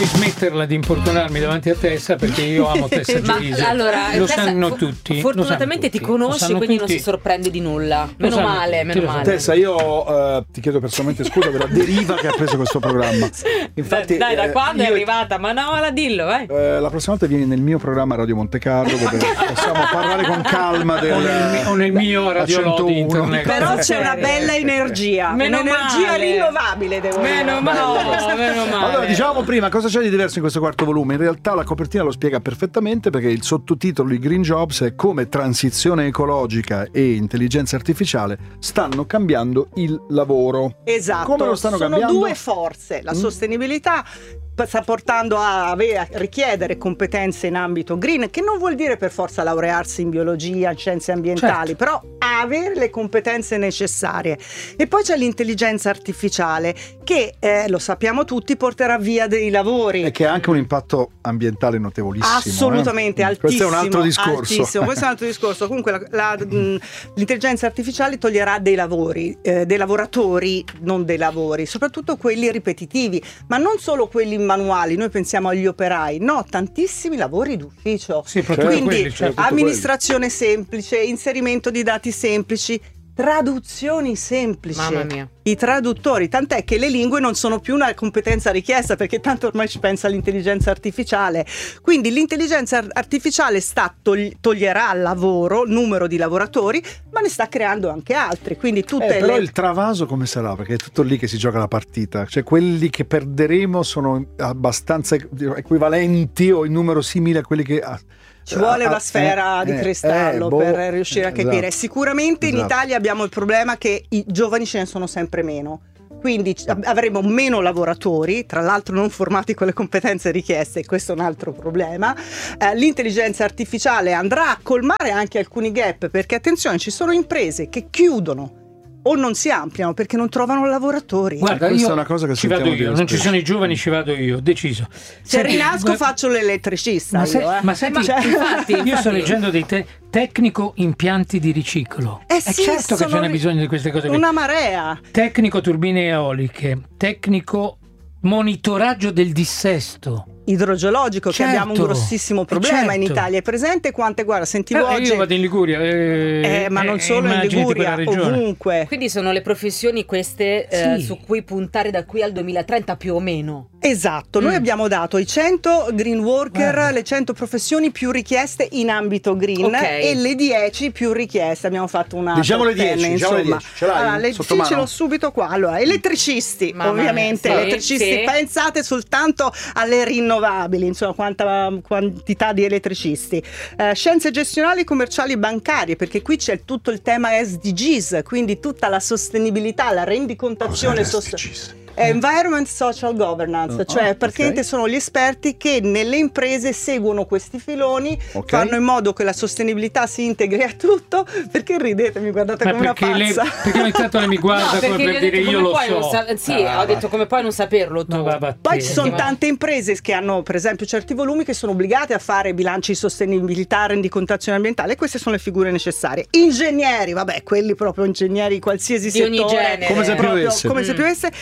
Smetterla di importunarmi davanti a Tessa, perché io amo Tessa Giudice. Allora, lo Tessa, sanno tutti. Fortunatamente ti conosci, quindi non si sorprende di nulla. Meno male. Tessa, io ti chiedo personalmente scusa per la deriva che ha preso questo programma. Infatti, dai, da quando è arrivata? Ma no, dillo, vai. La prossima volta vieni nel mio programma Radio Monte Carlo, dove possiamo parlare con calma o nel mio Radio Lodi internet. Però c'è una bella energia, un'energia rinnovabile, devo dire. Meno male. Allora, diciamo prima cosa c'è di diverso in questo quarto volume. In realtà la copertina lo spiega perfettamente, perché il sottotitolo di Green Jobs è come transizione ecologica e intelligenza artificiale stanno cambiando il lavoro. Esatto, come lo stanno cambiando? Sono due forze, la sostenibilità sta portando a richiedere competenze in ambito green, che non vuol dire per forza laurearsi in biologia, in scienze ambientali, però avere le competenze necessarie. E poi c'è l'intelligenza artificiale che, lo sappiamo tutti, porterà via dei lavori. E che ha anche un impatto ambientale notevolissimo. Assolutamente, altissimo. Questo è un altro discorso. Questo è un altro discorso. Comunque l'intelligenza artificiale toglierà dei lavori, dei lavoratori, non dei lavori, soprattutto quelli ripetitivi, ma non solo quelli manuali. Noi pensiamo agli operai, no, tantissimi lavori d'ufficio. Sì, quindi quelli, amministrazione semplice, inserimento di dati semplici, traduzioni semplici. Mamma mia. I traduttori, tant'è che le lingue non sono più una competenza richiesta, perché tanto ormai ci pensa l'intelligenza artificiale. Quindi l'intelligenza artificiale toglierà lavoro, numero di lavoratori, ma ne sta creando anche altri. Quindi però il travaso come sarà? Perché è tutto lì che si gioca la partita. Cioè quelli che perderemo sono abbastanza equivalenti o in numero simile a quelli che... Ci vuole una sfera di cristallo per riuscire a capire. Sicuramente in Italia abbiamo il problema che i giovani ce ne sono sempre meno. Quindi avremo meno lavoratori, tra l'altro non formati con le competenze richieste, e questo è un altro problema. L'intelligenza artificiale andrà a colmare anche alcuni gap, perché attenzione, ci sono imprese che chiudono o non si ampliano perché non trovano lavoratori. Guarda, questa io è una cosa che ci vado io, non ci sono i giovani, ci vado io, deciso. Se rinasco faccio l'elettricista. Ma senti, infatti, io sto leggendo dei tecnico impianti di riciclo. Sì, certo che ce n'è bisogno di queste cose. Una marea. Tecnico turbine eoliche, tecnico monitoraggio del dissesto idrogeologico, che abbiamo un grossissimo problema in Italia. È presente quante, guarda, sentivo oggi. Io vado in Liguria, ma non solo in Liguria, ovunque. Quindi sono le professioni queste su cui puntare da qui al 2030 più o meno. Esatto, noi abbiamo dato i 100 green worker, le 100 professioni più richieste in ambito green, e le 10 più richieste. Abbiamo fatto una diciamo le 10, ce l'hai? Allora, ce l'ho subito qua. Allora, elettricisti, ovviamente, elettricisti, pensate soltanto alle rinnovabili, insomma, quantità di elettricisti. Scienze gestionali, commerciali e bancarie, perché qui c'è tutto il tema SDGs, quindi tutta la sostenibilità, la rendicontazione Environment Social Governance, cioè praticamente sono gli esperti che nelle imprese seguono questi filoni, fanno in modo che la sostenibilità si integri a tutto. Perché ridete, mi guardate come una pazza? Perché ogni tanto lei mi guarda come per dire io lo so. Ho detto come puoi non saperlo tu. Poi ci sono tante imprese che hanno per esempio certi volumi che sono obbligate a fare bilanci di sostenibilità, rendicontazione ambientale, e queste sono le figure necessarie. Ingegneri, quelli proprio ingegneri qualsiasi settore, ogni genere, come se piovesse.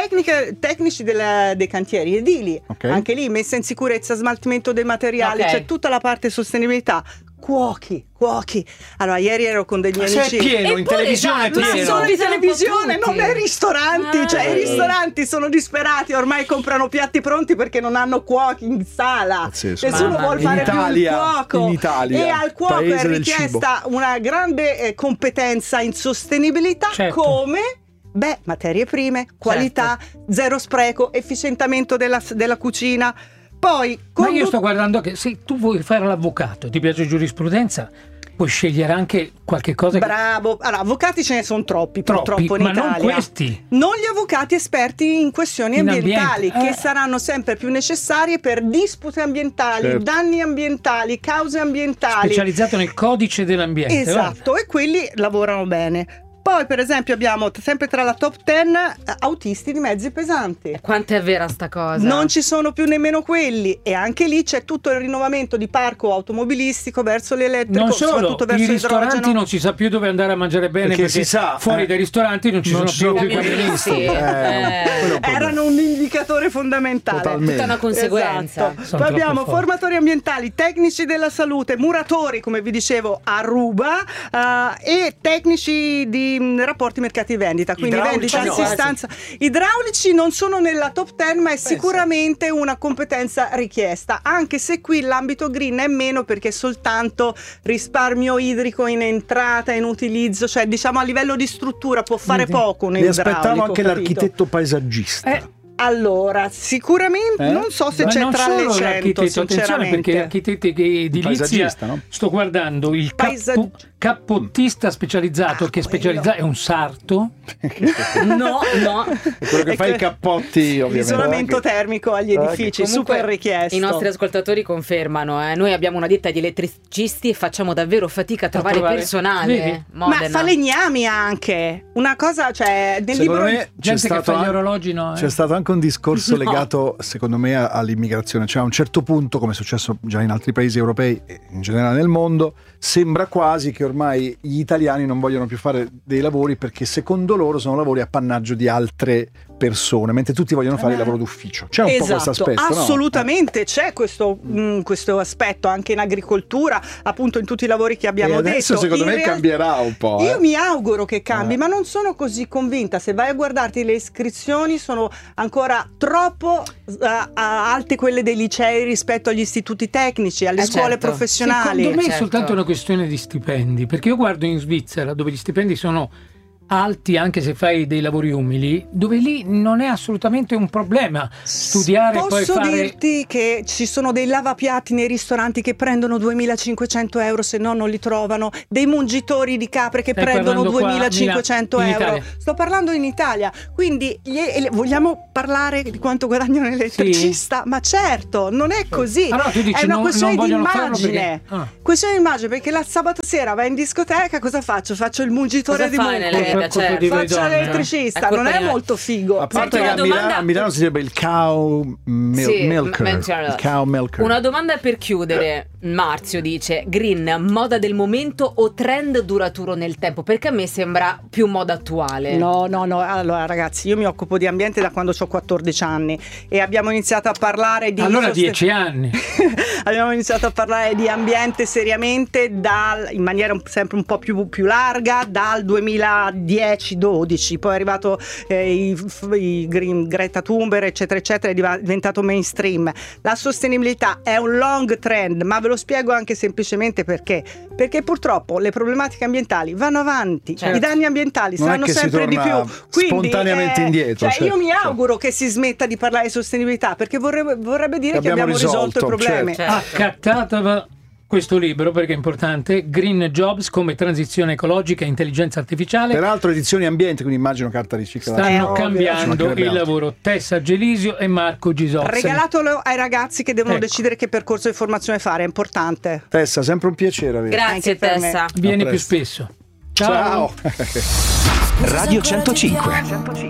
Tecnici dei cantieri edili, anche lì messa in sicurezza, smaltimento dei materiali, c'è tutta la parte sostenibilità. Cuochi. Allora, ieri ero con degli amici. È pieno, in televisione è pieno. Non solo in televisione, non nei ristoranti. I ristoranti sono disperati, ormai comprano piatti pronti perché non hanno cuochi in sala. Nessuno vuole fare più il cuoco. In Italia, e al cuoco è richiesta una grande competenza in sostenibilità, come materie prime, qualità, zero spreco, efficientamento della cucina. Poi ma io sto guardando che se tu vuoi fare l'avvocato, ti piace giurisprudenza, puoi scegliere anche qualche cosa. Bravo. Allora, avvocati ce ne sono troppi purtroppo in ma Italia. Non questi. Non gli avvocati esperti in questioni ambientali, che saranno sempre più necessarie per dispute ambientali, danni ambientali, cause ambientali. Specializzato nel codice dell'ambiente. Esatto, e quelli lavorano bene. Poi per esempio abbiamo sempre tra la top 10 autisti di mezzi pesanti. Quanto è vera sta cosa? Non ci sono più nemmeno quelli, e anche lì c'è tutto il rinnovamento di parco automobilistico verso l'elettrico, non solo, soprattutto verso i ristoranti l'idrogeno. Non si sa più dove andare a mangiare bene perché si sa, fuori dai ristoranti non ci sono più i camionisti. Erano un indicatore fondamentale. Totalmente. Tutta una conseguenza. Esatto. Poi abbiamo formatori ambientali, tecnici della salute, muratori, come vi dicevo, a ruba, e tecnici di rapporti mercati e vendita, quindi vendita, assistenza. Idraulici non sono nella top 10, ma è sicuramente una competenza richiesta, anche se qui l'ambito green è meno, perché soltanto risparmio idrico in entrata, in utilizzo, cioè diciamo a livello di struttura può fare poco un Mi idraulico. aspettavo anche capito? l'architetto paesaggista. Allora, sicuramente non so se c'è tra le 100, attenzione, perché architetti edilizia, no? sto guardando il cappottista specializzato, che è un sarto. No. È quello che fa i cappotti, ovviamente. L'isolamento termico agli edifici, Comunque, super richiesto. I nostri ascoltatori confermano, noi abbiamo una ditta di elettricisti e facciamo davvero fatica a trovare personale. Ma falegnami anche. Una cosa, cioè, nel secondo libro me gente che fa gli orologi, no? C'è stato anche un discorso legato, secondo me, all'immigrazione. Cioè, a un certo punto, come è successo già in altri paesi europei e in generale nel mondo, sembra quasi che ormai gli italiani non vogliono più fare dei lavori perché secondo loro sono lavori appannaggio di altre persone, mentre tutti vogliono fare il lavoro d'ufficio. C'è un po' questo aspetto, assolutamente, no? C'è questo aspetto anche in agricoltura, appunto in tutti i lavori che abbiamo detto. Adesso secondo me cambierà un po'. Io mi auguro che cambi, ma non sono così convinta. Se vai a guardarti le iscrizioni sono ancora troppo alte quelle dei licei rispetto agli istituti tecnici, alle scuole professionali. Secondo me è soltanto una questione di stipendi, perché io guardo in Svizzera, dove gli stipendi sono alti anche se fai dei lavori umili, dove lì non è assolutamente un problema studiare. Posso poi fare... dirti che ci sono dei lavapiatti nei ristoranti che prendono 2.500 euro, se no non li trovano, dei mungitori di capre che prendono 2.500 euro. Sto parlando in Italia, quindi vogliamo parlare di quanto guadagna un elettricista? Sì. Ma certo, non è così. Allora, tu dici, è una questione di immagine. Questione di immagine, perché la sabato sera vai in discoteca, cosa faccio? Faccio il mungitore di mucco. Faccio l'elettricista, non è molto figo. A parte che a Milano si direbbe il cow milker. Una domanda per chiudere. Marzio dice: green, moda del momento o trend duraturo nel tempo? Perché a me sembra più moda attuale. No, allora ragazzi, io mi occupo di ambiente da quando ho 14 anni e abbiamo iniziato a parlare di 10 anni abbiamo iniziato a parlare di ambiente seriamente in maniera sempre un po' più larga dal 2010-12, poi è arrivato i Green, Greta Thunberg eccetera eccetera, è diventato mainstream. La sostenibilità è un long trend, ma ve lo spiego anche semplicemente perché purtroppo le problematiche ambientali vanno avanti, i danni ambientali saranno sempre di più, quindi spontaneamente indietro. Io mi auguro che si smetta di parlare di sostenibilità, perché vorrebbe dire che abbiamo risolto i problemi. Accattatevi questo libro perché è importante. Green Jobs, come transizione ecologica e intelligenza artificiale. Peraltro edizioni ambiente, quindi immagino carta riciclata. Stanno cambiando il lavoro. Tessa Gelisio e Marco Gisozzi. Regalatelo ai ragazzi che devono decidere che percorso di formazione fare, è importante. Tessa, sempre un piacere avere. Grazie Tessa. Vieni più spesso. Ciao. Radio 105.